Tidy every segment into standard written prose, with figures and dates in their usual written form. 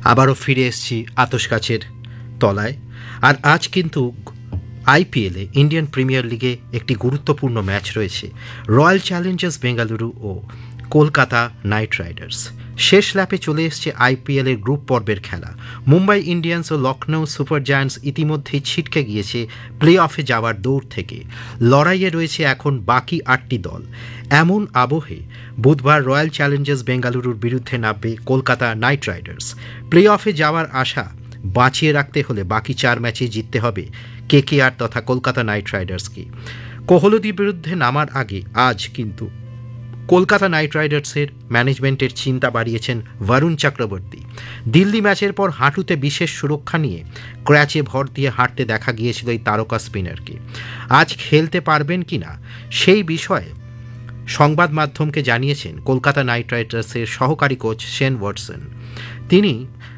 আবারও ফিরে এসেছি আতশ কাচের তলায়। আর আজ কিন্তু আইপিএলে ইন্ডিয়ান প্রিমিয়ার লিগে একটি গুরুত্বপূর্ণ ম্যাচ রয়েছে রয়্যাল চ্যালেঞ্জার্স বেঙ্গালুরু ও কলকাতা নাইট রাইডার্স। শেষ ল্যাপে চলে এসছে আইপিএলের গ্রুপ পর্বের খেলা। মুম্বাই ইন্ডিয়ান্স ও লখনৌ সুপার জায়ান্টস ইতিমধ্যেই ছিটকে গিয়েছে প্লে অফে যাওয়ার দৌড় থেকে। লড়াইয়ে রয়েছে এখন বাকি 8টি দল। এমন আবহে বুধবার রয়্যাল চ্যালেঞ্জার্স বেঙ্গালুরুর বিরুদ্ধে নামবে কলকাতা নাইট রাইডার্স। প্লে অফে যাওয়ার আশা বাঁচিয়ে রাখতে হলে বাকি 4 ম্যাচে জিততে হবে কেকেআর তথা কলকাতা নাইট রাইডার্সকে। কোহলির বিরুদ্ধে নামার আগে আজ কিন্তু কলকাতা নাইট রাইডার্সের ম্যানেজমেন্টের চিন্তা বাড়িয়েছেন বরুণ চক্রবর্তী। দিল্লি ম্যাচের পর হাঁটুতে বিশেষ সুরক্ষা নিয়ে ক্র্যাচে ভর দিয়ে হাঁটতে দেখা গিয়েছিল এই তারকা স্পিনারকে। আজ খেলতে পারবেন কিনা সেই বিষয়ে সংবাদ মাধ্যমকে জানিয়েছেন কলকাতা নাইট রাইডার্সের সহকারী কোচ শেন ওয়াটসন। তিনি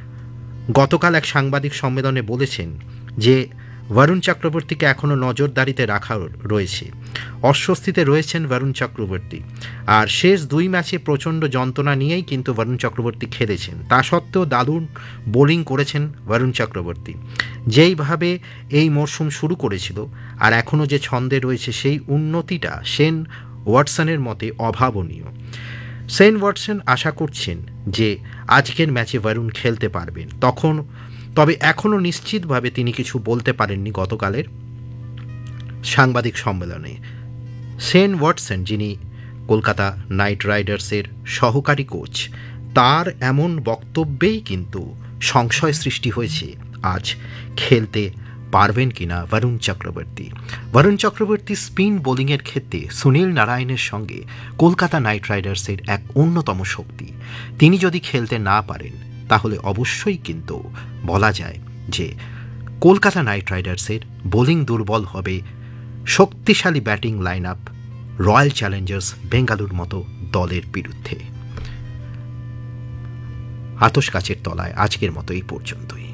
গতকাল এক সাংবাদিক সম্মেলনে বলেছেন যে বরুণ চক্রবর্তীকে এখনও নজরদারিতে রাখা রয়েছে। অস্বস্তিতে রয়েছেন বরুণ চক্রবর্তী। আর শেষ 2 ম্যাচে প্রচণ্ড যন্ত্রণা নিয়েই কিন্তু বরুণ চক্রবর্তী খেলেছেন। তা সত্ত্বেও দারুণ বোলিং করেছেন বরুণ চক্রবর্তী। যেইভাবে এই মরশুম শুরু করেছিল আর এখনও যে ছন্দে রয়েছে সেই উন্নতিটা শেন ওয়াটসনের মতে অভাবনীয়। শেন ওয়াটসন আশা করছেন যে আজকের ম্যাচে বরুণ খেলতে পারবেন। তবে এখনও নিশ্চিতভাবে তিনি কিছু বলতে পারেননি গতকালের সাংবাদিক সম্মেলনে। শেন ওয়াটসন, যিনি কলকাতা নাইট রাইডার্সের সহকারী কোচ, তার এমন বক্তব্যেই কিন্তু সংশয় সৃষ্টি হয়েছে আজ খেলতে পারবেন কিনা বরুণ চক্রবর্তী। বরুণ চক্রবর্তী স্পিন বোলিংয়ের ক্ষেত্রে সুনীল নারায়ণের সঙ্গে কলকাতা নাইট রাইডার্সের এক অন্যতম শক্তি। তিনি যদি খেলতে না পারেন তাহলে অবশ্যই কিন্তু বলা যায় যে কলকাতা নাইট রাইডার্সের বোলিং দুর্বল হবে শক্তিশালী batting line up royal Challengers Bengaluru মতো দলের বিরুদ্ধে। আতশ কাচের তলায় আজকের মতো এই পর্যন্তই।